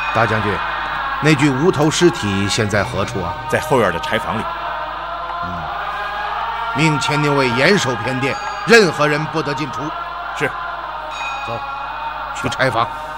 大将军，那具无头尸体现在何处啊？ 在后院的柴房里。 命千牛卫严守偏殿，任何人不得进出。 是。 走，去柴房。